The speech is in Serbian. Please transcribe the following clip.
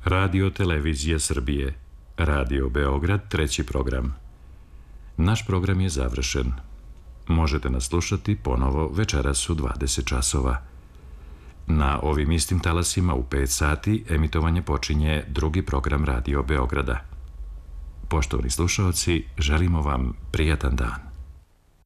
Radio Televizija Srbije, Radio Beograd, treći program. Naš program je završen. Možete nas slušati ponovo večeras u 20 časova. Na ovim istim talasima u 5 sati emitovanje počinje drugi program Radio Beograda. Poštovani slušaoci, želimo vam prijatan dan.